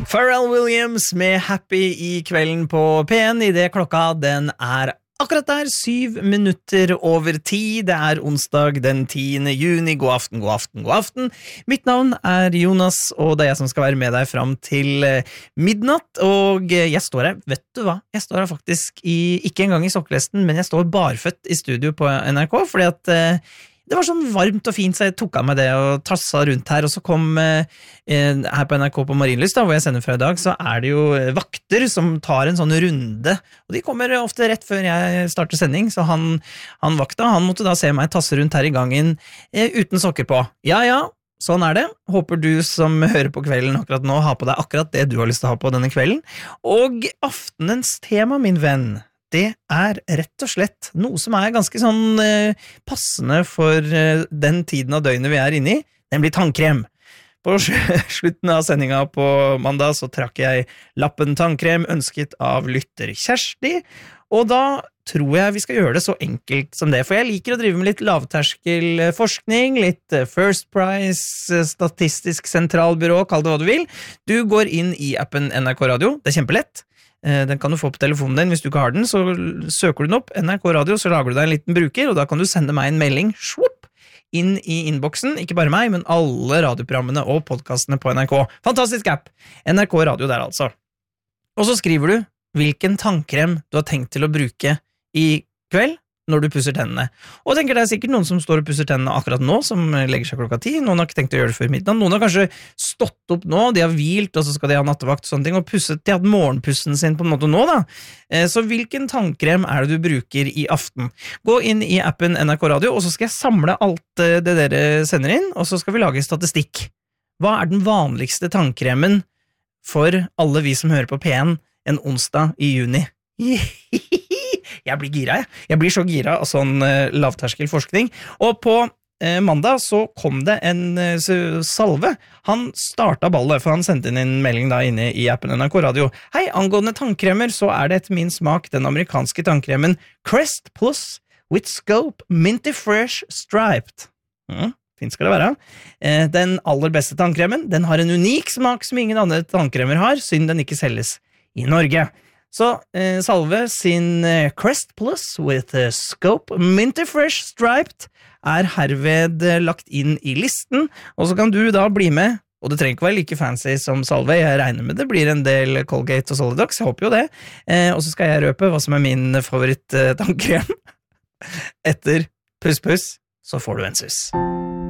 Pharrell Williams med Happy I kvelden på P1 I det klokka den akkurat der 7 minutter over 10. Det onsdag den 10. juni. God aften, god aften, god aften. Mitt navn Jonas, og det jeg som skal være med deg fram til midnatt. Og jeg står her, vet du hva? Jeg står her faktisk ikke engang I sokkelesten, men jeg står barføtt I studio på NRK, fordi at det var sånn varmt og fint, så jeg tok av meg det og trassa rundt her, og så kom her på NRK på Marienlyst, da, hvor jeg sender fra I dag, så det jo vakter som tar en sånn runde, og de kommer ofte rett før jeg starter sending, så han vakta, han måtte da se meg tasse rundt her I gangen uten sokker på. Ja, sånn det. Håper du som hører på kvelden akkurat nå har på deg akkurat det du har lyst til å ha på denne kvelden. Og aftenens tema, min venn, det rett og slett noe som ganske sånn passende for den tiden av døgnet vi inne I, nemlig tannkrem. På slutten av sendinga på mandag så trakk jeg lappen tannkrem ønsket av lytter Kjersti, og da tror jeg vi skal gjøre det så enkelt som det, for jeg liker å drive med litt lavterskel forskning, litt First Price, Statistisk sentralbyrå, kall det hva du vil. Du går inn I appen NRK Radio, det kjempelett. Den kan du få på telefonen din, hvis du ikke har den, så søker du den opp, NRK Radio, så lager du deg en liten bruker, og da kan du sende meg en melding, swoop, inn I innboksen, ikke bare meg, men alle radioprogrammene og podcastene på NRK. Fantastisk app! NRK Radio der altså. Og så skriver du hvilken tannkrem du har tenkt til å bruke I kveld, når du pusser tennene. Og jeg tenker det sikkert noen som står og pusser tennene akkurat nå, som legger seg klokka 10, noen har ikke tenkt å gjøre det før middag, noen har kanskje stått opp nå, de har hvilt, og så skal de ha nattevakt og sånne ting, og pusset, de har hatt morgenpussen sin på en måte nå da. Så hvilken tannkrem det du bruker I aften? Gå inn I appen NRK Radio, og så skal jeg samle alt det dere sender inn, og så skal vi lage statistikk. Hva den vanligste tannkremen for alle vi som hører på P1 en onsdag I juni? Jeg blir gira, jeg blir så gira av sånn lavterskel forskning, og på mandag så kom det en salve, han startet ballet, for han sendte inn en melding da inne I appen NRK Radio. Hei, angående tannkremer så det etter min smak den amerikanske tannkremen Crest Plus with Scope Minty Fresh Striped. Fint skal det være. Den aller beste tannkremen, den har en unik smak som ingen andre tannkremer har, synd den ikke selges I Norge. Så Salve sin Crest Plus with Scope Minty Fresh Striped herved lagt inn I listen, og så kan du da bli med, og det trenger ikke være like fancy som Salve, jeg regner med det blir en del Colgate og Solidox, jeg håper jo det, og så skal jeg røpe hva som min favoritt tannkrem. Etter puss puss, så får du en sus.